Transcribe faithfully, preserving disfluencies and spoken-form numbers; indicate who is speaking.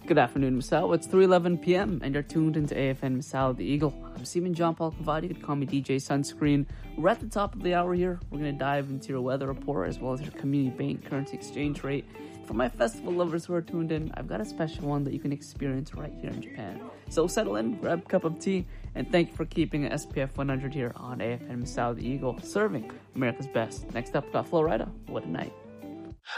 Speaker 1: Good afternoon, Masao. It's three eleven p.m. and you're tuned into A F N Masao the Eagle. I'm Seaman John Paul Cavati. You can call me D J Sunscreen. We're at the top of the hour here. We're going to dive into your weather report as well as your community bank currency exchange rate. For my festival lovers who are tuned in, I've got a special one that you can experience right here in Japan. So settle in, grab a cup of tea, and thank you for keeping S P F one hundred here on A F N Masao the Eagle, serving America's best. Next up, got Flo Rida. What a night.